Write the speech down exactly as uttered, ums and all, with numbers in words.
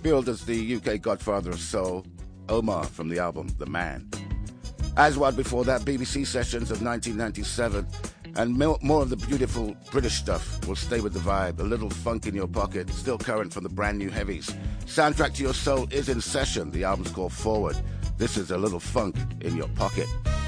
billed as the U K godfather of soul, Omar from the album The Man. Aswad before that, B B C Sessions of nineteen ninety-seven, and more of the beautiful British stuff will stay with the vibe. A little funk in your pocket, still current from the brand new heavies. Soundtrack to Your Soul is in session. The album's called Forward. This is A Little Funk in Your Pocket.